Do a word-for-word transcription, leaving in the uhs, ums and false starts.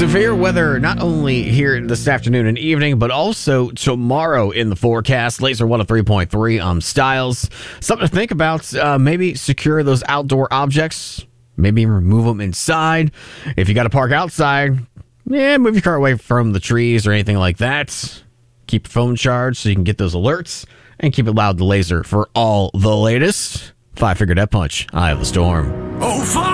Severe weather not only here this afternoon and evening, but also tomorrow in the forecast. Laser one oh three point three on Styles. Something to think about. Uh, maybe secure those outdoor objects. Maybe remove them inside. If you got to park outside, yeah, move your car away from the trees or anything like that. Keep your phone charged so you can get those alerts. And keep it loud to Laser for all the latest. Five Figure Death Punch. Eye of the Storm. Oh, five!